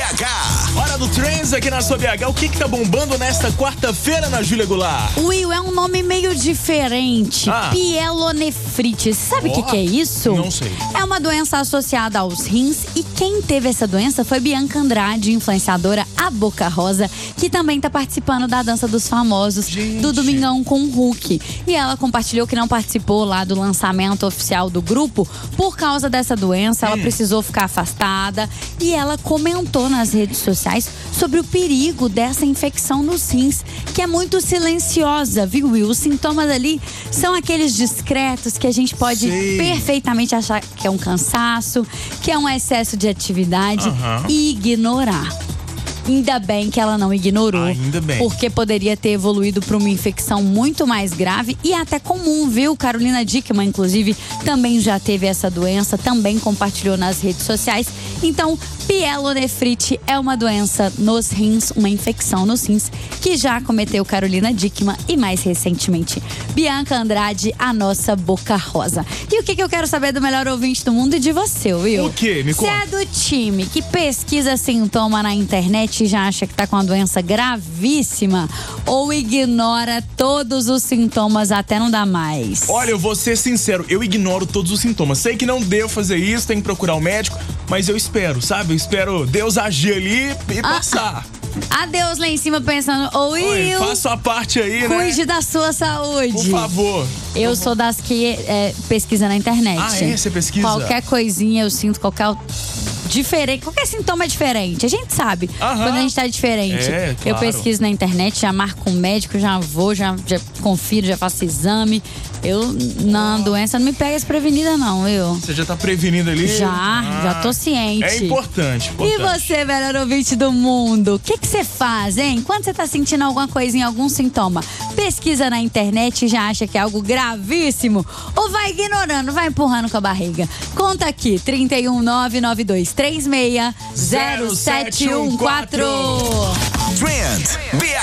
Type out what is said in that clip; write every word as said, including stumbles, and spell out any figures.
H. Hora do Trends aqui na sua B H. O que que tá bombando nesta quarta-feira na Júlia Goulart? Will, é um nome meio diferente. Ah. Pielonefrite. Sabe o Oh, que que é isso? não sei. É uma doença associada aos rins e quem teve essa doença foi Bianca Andrade, influenciadora A Boca Rosa, que também tá participando da Dança dos Famosos Gente. do Domingão com o Hulk. E ela compartilhou que não participou lá do lançamento oficial do grupo por causa dessa doença. Ela Hum. precisou ficar afastada e ela comentou nas redes sociais sobre o perigo dessa infecção nos rins, que é muito silenciosa, viu, Will? Os sintomas ali são aqueles discretos que a gente pode Sei. perfeitamente achar que é um cansaço, que é um excesso de atividade Aham. e ignorar. Ainda bem que ela não ignorou. Ainda bem. Porque poderia ter evoluído para uma infecção muito mais grave e até comum, viu? Carolina Dickmann, inclusive, também já teve essa doença, também compartilhou nas redes sociais. Então, pielonefrite é uma doença nos rins, uma infecção nos rins, que já acometeu Carolina Dickmann e, mais recentemente, Bianca Andrade, a nossa Boca Rosa. E o que, que eu quero saber do melhor ouvinte do mundo e de você, Will? O quê? Me Você conta. é do time que pesquisa sintoma na internet e já acha que tá com uma doença gravíssima ou ignora todos os sintomas até não dar mais? Olha, eu vou ser sincero, eu ignoro todos os sintomas. Sei que não devo fazer isso, tem que procurar um médico, mas eu espero, sabe? Eu espero Deus agir ali e Ah, passar. Adeus lá em cima pensando, ô Oi, Will, faça a parte aí, né? cuide da sua saúde. Por favor. Eu sou das que é, pesquisa na internet. Ah, é? Você pesquisa? Qualquer coisinha eu sinto, qualquer diferente, qualquer sintoma é diferente. A gente sabe Aham. quando a gente tá diferente. É, Eu claro. pesquiso na internet, já marco um médico, já vou, já, já confiro, já faço exame. Eu, na doença, não me pega desprevenida não, eu. Você já tá prevenindo ali? Já, Ah, já tô ciente. É importante, importante. E você, melhor ouvinte do mundo, o que que você faz, hein? Quando você tá sentindo alguma coisinha, algum sintoma, pesquisa na internet e já acha que é algo gravíssimo? Ou vai ignorando, vai empurrando com a barriga? Conta aqui, trinta e um, nove nove dois três seis, zero sete um quatro. Trends B H.